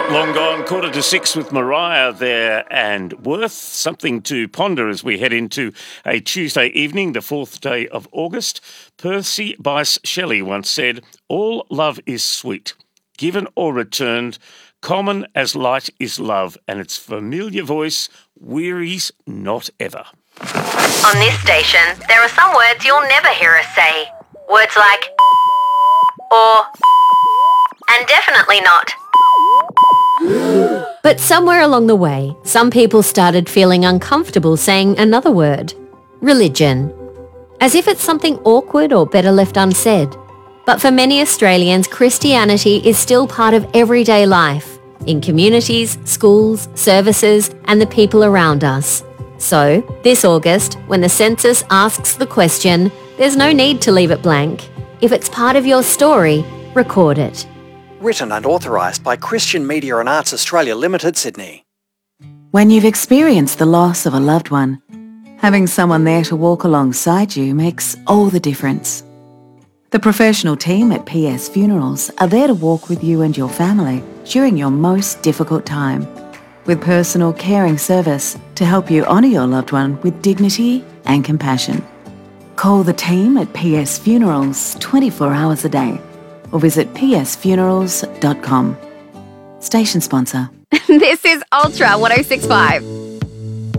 Long gone, 5:45 with Mariah there and Worth. Something to ponder as we head into a Tuesday evening, the 4th day of August. Percy Bysshe Shelley once said, "All love is sweet, given or returned, common as light is love, and its familiar voice wearies not ever." On this station, there are some words you'll never hear us say. Words like or and definitely not. But somewhere along the way, some people started feeling uncomfortable saying another word, religion, as if it's something awkward or better left unsaid. But for many Australians, Christianity is still part of everyday life, in communities, schools, services, and the people around us. So, this August, when the census asks the question, there's no need to leave it blank. If it's part of your story, record it. Written and authorised by Christian Media and Arts Australia Limited, Sydney. When you've experienced the loss of a loved one, having someone there to walk alongside you makes all the difference. The professional team at PS Funerals are there to walk with you and your family during your most difficult time, with personal caring service to help you honour your loved one with dignity and compassion. Call the team at PS Funerals 24 hours a day or visit psfunerals.com. Station sponsor. This is Ultra 1065.